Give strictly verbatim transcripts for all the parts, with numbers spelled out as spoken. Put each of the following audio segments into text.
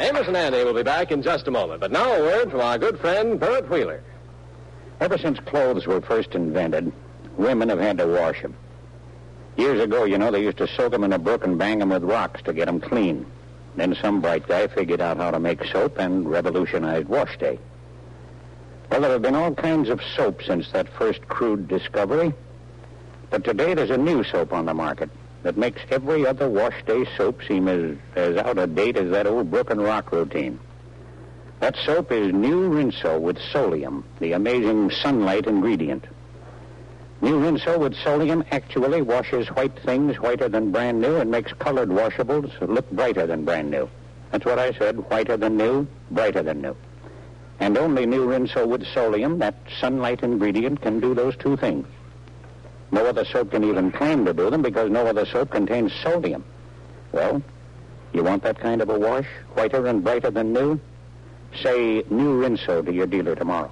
Amos and Andy will be back in just a moment. But now a word from our good friend, Bert Wheeler. Ever since clothes were first invented, women have had to wash them. Years ago, you know, they used to soak them in a brook and bang them with rocks to get them clean. Then some bright guy figured out how to make soap and revolutionized wash day. Well, there have been all kinds of soap since that first crude discovery. But today there's a new soap on the market that makes every other wash day soap seem as, as out of date as that old brook and rock routine. That soap is New Rinso with Solium, the amazing sunlight ingredient. New Rinso with Solium actually washes white things whiter than brand new and makes colored washables look brighter than brand new. That's what I said, whiter than new, brighter than new. And only New Rinso with Solium, that sunlight ingredient, can do those two things. No other soap can even claim to do them because no other soap contains sodium. Well, you want that kind of a wash, whiter and brighter than new? Say New Rinso to your dealer tomorrow.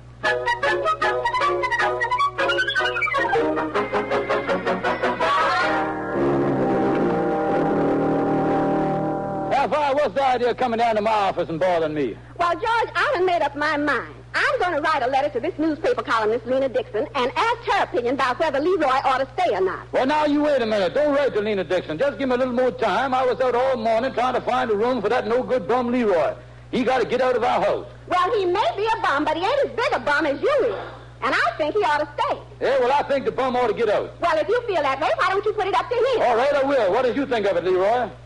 Alpha, what's the idea of coming down to my office and bothering me? Well, George, I done made up my mind. I'm going to write a letter to this newspaper columnist, Lena Dixon, and ask her opinion about whether Leroy ought to stay or not. Well, now, you wait a minute. Don't write to Lena Dixon. Just give me a little more time. I was out all morning trying to find a room for that no-good bum Leroy. He got to get out of our house. Well, he may be a bum, but he ain't as big a bum as you is. And I think he ought to stay. Yeah, well, I think the bum ought to get out. Well, if you feel that way, why don't you put it up to him? All right, I will. What did you think of it, Leroy?